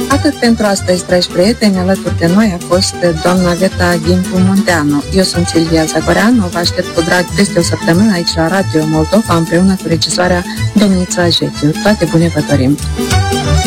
Atât pentru astăzi, dragi prieteni, alături de noi a fost doamna Veta Ghimpu Munteanu. Eu sunt Silvia Zagoreanu, vă aștept cu drag peste o săptămână aici la Radio Moldova, împreună cu regizoarea Domnița Jechiu. Toate bune vă dorim!